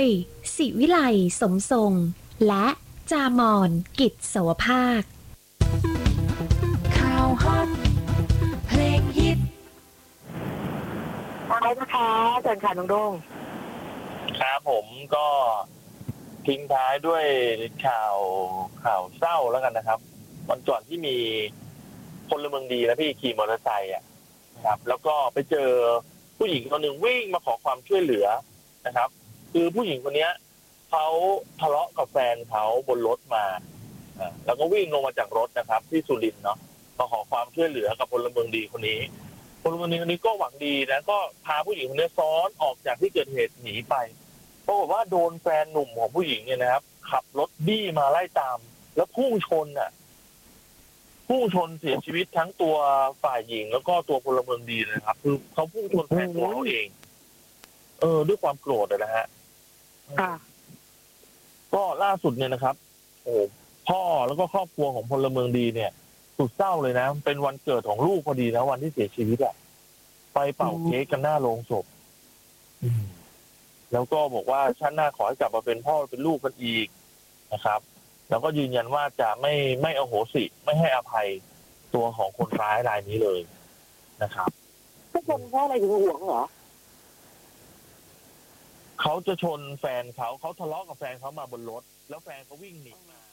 ศิวิไลสมทรงและจามอนกิจสวภาคข่าวฮอตเพลงฮิตอะไรนะคะเชิญค่ะน้องโด้งครับผมก็ทิ้งท้ายด้วยข่าวเศร้าแล้วกันนะครับวันก่อนที่มีพลเมืองดีนะพี่ขี่มอเตอร์ไซค์ครับแล้วก็ไปเจอผู้หญิงคนหนึ่งวิ่งมาขอความช่วยเหลือนะครับ คือผู้หญิงคนนี้เขาทะเลาะกับแฟนเขาบนรถมาแล้วก็วิ่งลงมาจากรถนะครับที่สุรินทร์เนาะมาขอความช่วยเหลือกับพลเมืองดีคนนี้พลเมืองดีคนนี้ก็หวังดีนะก็พาผู้หญิงคนนี้ซ้อนออกจากที่เกิดเหตุหนีไปปรากฏว่าโดนแฟนหนุ่มของผู้หญิงเนี่ยนะครับขับรถบี้มาไล่ตามแล้วพุ่งชนเสียชีวิตทั้งตัวฝ่ายหญิงแล้วก็ตัวพลเมืองดีนะครับคือเขาพุ่งชนแฟนตัวเขาเองด้วยความโกรธนะฮะก็ล่าสุดเนี่ยนะครับโอ้พ่อแล้วก็ครอบครัวของพลเมืองดีเนี่ยสุดเศร้าเลยนะเป็นวันเกิดของลูกพอดีนะวันที่เสียชีวิตไปเป่าเค้กกันหน้าโรงศพแล้วก็บอกว่าชาติหน้าขอให้กลับมาเป็นพ่อเป็นลูกกันอีกนะครับแล้วก็ยืนยันว่าจะไม่อโหสิไม่ให้อภัยตัวของคนร้ายรายนี้เลยนะครับทุกคนเพราะอะไรถึงห่วงเหรอเขาจะชนแฟนเขาทะเลาะกับแฟนเขามาบนรถแล้วแฟนเขาวิ่งหนีมา